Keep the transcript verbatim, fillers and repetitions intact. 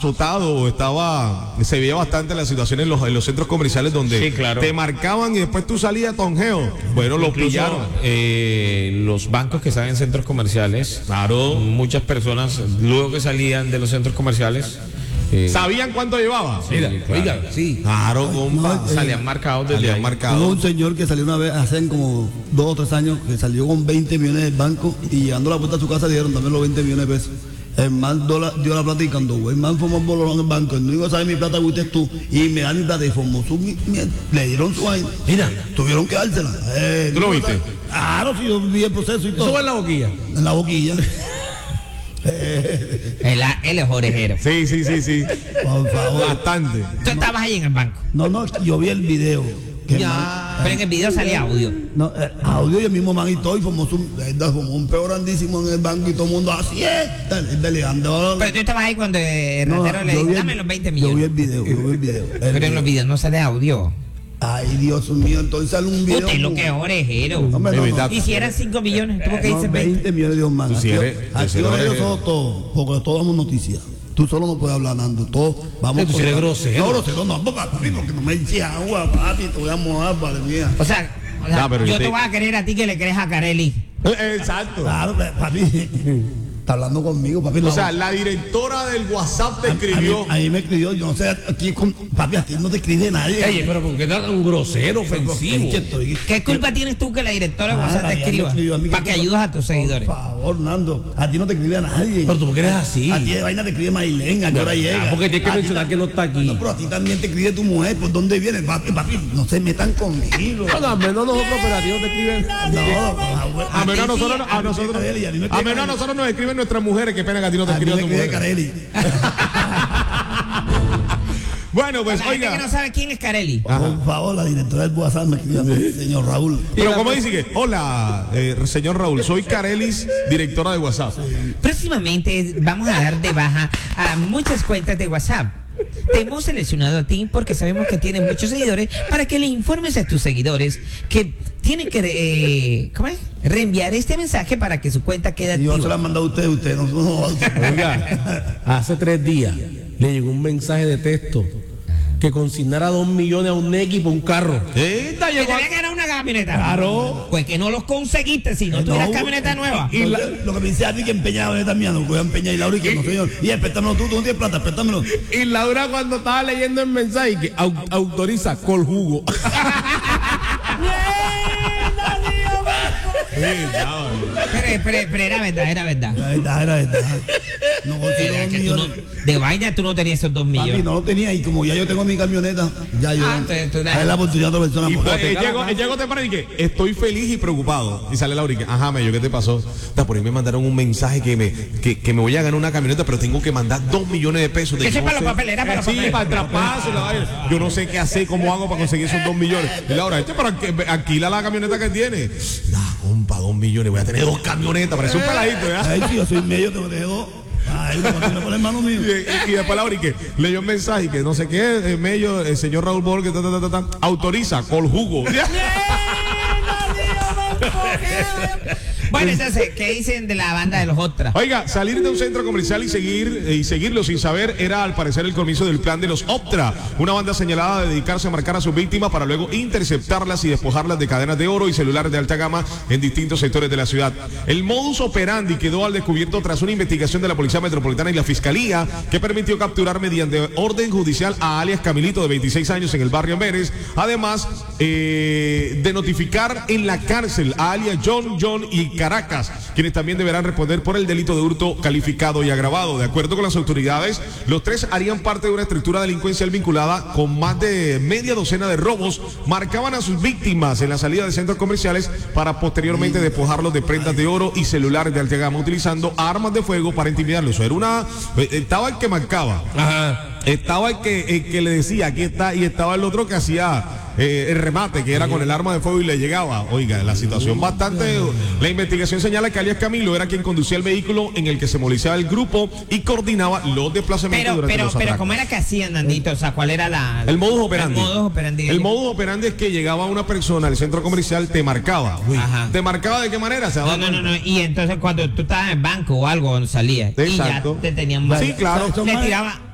azotado, estaba, se veía bastante la situación en los, en los centros comerciales donde sí, claro. te marcaban y después tú salías tonjeo. Bueno, los pillaron. Eh, los bancos que están en centros comerciales, claro, muchas personas luego que salían de los centros comerciales eh, ¿sabían cuánto llevaba? Sí, Mira, claro. oiga, sí. Claro, compa. No, eh, salían marcados desde salían ahí. marcados. Hubo un señor que salió una vez, hace como dos o tres años, que salió con veinte millones del banco y llegando a la puerta de su casa le dieron también los veinte millones de pesos. El man dio la, dio la plata y cuando el man formó un bolón en el banco, el único que sabe mi plata fuiste tú y me da mi plata y formó su mi- mi- le dieron su vaina. Mira, Tuvieron que dársela. Eh, ¿Tú lo viste? sabe- Claro, sí, yo vi el proceso y todo. eso va en la boquilla. En la boquilla. Él, él es orejero. Sí, sí, sí, sí. Por favor. Bastante. Tú estabas ahí en el banco. No, no, yo vi el video. que el man- Pero en el video salía audio. No, eh, audio y el mismo man y todo, y formó, su, eh, formó un peor grandísimo en el banco y todo el mundo así es, el delegando. Pero tú estabas ahí cuando el No, ratero le yo dijo, vi el- dame los veinte Yo vi millones. el video, yo vi el video. el Pero en video. los videos no sale audio. Ay, Dios mío, entonces sale un video. Usted lo que es orejero. Hombre, no, no. Y si eran cinco millones, tuvo que No, irse veinte. veinte millones de Dios, man. Tú sí Aquí- eres- tú aquí sí eres orejero orejero. somos todos, porque todos damos noticias. Tú solo no puedes hablar, Nando. Todos vamos Tú sí por- eres grosero. No, grosero no, papi, porque no me eches agua, papi, te voy a mojar, vale mía. O sea, o sea, No, pero yo yo te- te voy a querer a ti que le crees a Carelli. Eh, Exacto. Claro, papi, está hablando conmigo, papi. O no. sea, la directora del WhatsApp te A- a mí- escribió. A mí me escribió, yo no sé, aquí con, papi, a ti no te escribe nadie. Oye, pero ¿por qué tan grosero, ofensivo? Es que estoy- ¿Qué culpa tienes tú que la directora de Ah, WhatsApp te ella me escriba? escribió a mí Para que ayudes a tus seguidores. Por favor, Nando, a ti no te escribe a nadie. Pero tú, ¿por qué eres así? A ti de vaina te escribe Mailén, ¿a qué hora llega? Ah, porque tienes que A ti mencionar ta- que no está aquí. No, pero a ti también te escribe tu mujer, ¿por dónde viene? Papi, papi, no se metan conmigo. No, no, al menos nosotros operativos te escriben. No, A menos a ti sí, nosotros, a ti nosotros, Carelli, a mí me a escribe menos a Carelli. nosotros nos escriben nuestras mujeres. Qué pena que a ti no te A mí escribió me tu escribe mujer. Carelli. Bueno, pues La gente que oiga. no sabe quién es Carelli. Por favor, la directora del WhatsApp me escribió a mí, señor Raúl. Pero como dice que, hola, eh, señor Raúl, soy Carelis, directora de WhatsApp. Próximamente vamos a dar de baja a muchas cuentas de WhatsApp. Te hemos seleccionado a ti porque sabemos que tienes muchos seguidores para que le informes a tus seguidores que tienen que eh, ¿cómo es? Reenviar este mensaje para que su cuenta quede Y yo se la activa. he mandado a usted, usted no. no Oiga, hace tres días le llegó un mensaje de texto que consignara dos millones a un X por un carro. Esta Que te llegó. había ganado una camioneta. Claro. Pues que no los conseguiste si no tuvieras camioneta nueva. Y la- lo que me dice a ti que empeñaba la mía, no voy a empeñar y Laura y que no señor. Y espétamelo tú, tú no tienes plata, espétamelo. Y Laura cuando estaba leyendo el mensaje que au- autoriza col jugo. Pero, pero, pero era verdad, era verdad. Era verdad, era verdad. No consigo Era dos que tú no- millones. de vaina tú no tenías esos dos Papi, millones. no lo tenía y como ya yo tengo mi camioneta, ya yo. Ah, entonces tú- hay la oportunidad de otra persona. Y por- pues, eh, llegó, eh, llegó temprano y que estoy feliz y preocupado. Y sale Laura y que, ajá, Mello, ¿qué te pasó? Da, por ahí me mandaron un mensaje que me, que, que me voy a ganar una camioneta, pero tengo que mandar dos millones de pesos. De Que yo sepa no los sé- papeles, era para los Sí, papeles. para el traspaso y la vaina. Yo no sé qué hacer, cómo hago para conseguir esos dos millones. Y Laura, este, pero alqui- alquila la camioneta que tiene. Da, compa, dos millones, voy a tener dos camionetas, parece un peladito, ¿ya? Ay, tío, soy medio, te dejo. Ay, no, no con el hermano mío. Y, y- y después Laura y que leyó un mensaje y que no sé qué, eh, Mello, el señor Raúl Bol, que ta, ta, ta, ta, ta, autoriza col jugo. Bueno, entonces, ¿qué dicen de la banda de los otras? Oiga, salir de un centro comercial y seguir eh, y seguirlo sin saber era al parecer el comienzo del plan de los Optra, una banda señalada de dedicarse a marcar a sus víctimas para luego interceptarlas y despojarlas de cadenas de oro y celulares de alta gama en distintos sectores de la ciudad. El modus operandi quedó al descubierto tras una investigación de la Policía Metropolitana y la Fiscalía que permitió capturar mediante orden judicial a alias Camilito de veintiséis años en el barrio Amberes, además eh, de notificar en la cárcel a alias John, John y Caracas, quienes también deberán responder por el delito de hurto calificado y agravado. De acuerdo con las autoridades, los tres harían parte de una estructura delincuencial vinculada con más de media docena de robos, marcaban a sus víctimas en la salida de centros comerciales para posteriormente despojarlos de prendas de oro y celulares de alta gama utilizando armas de fuego para intimidarlos. Eso era una... Estaba el que marcaba. Ajá. Estaba el que, el que le decía, aquí está, y estaba el otro que hacía eh, el remate, que era con el arma de fuego y le llegaba. Oiga, la situación bastante... La investigación señala que alias Camilo era quien conducía el vehículo en el que se movilizaba el grupo y coordinaba los desplazamientos Pero, durante pero, los pero, atracos. ¿cómo era que hacían, Nandito? O sea, ¿cuál era la... El modus operandi. El modus operandi. El modus operandi es que llegaba una persona al centro comercial, te marcaba. Ajá. ¿Te marcaba de qué manera? Se daba No, no, no, cuenta. no. Y entonces cuando tú estabas en el banco o algo, salías. Exacto. Y ya te tenían... Sí, claro. Le tiraba...